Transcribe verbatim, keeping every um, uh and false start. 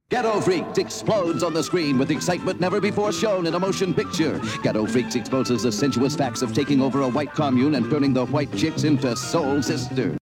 Ghetto Freaks explodes on the screen with excitement never before shown in a motion picture. Ghetto Freaks exposes the sensuous facts of taking over a white commune and turning the white chicks into soul sisters.